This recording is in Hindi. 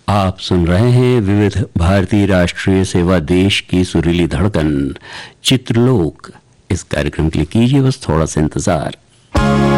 आप सुन रहे हैं विविध भारतीय राष्ट्रीय सेवा, देश की सुरीली धड़कन, चित्रलोक। इस कार्यक्रम के लिए कीजिए बस थोड़ा सा इंतजार।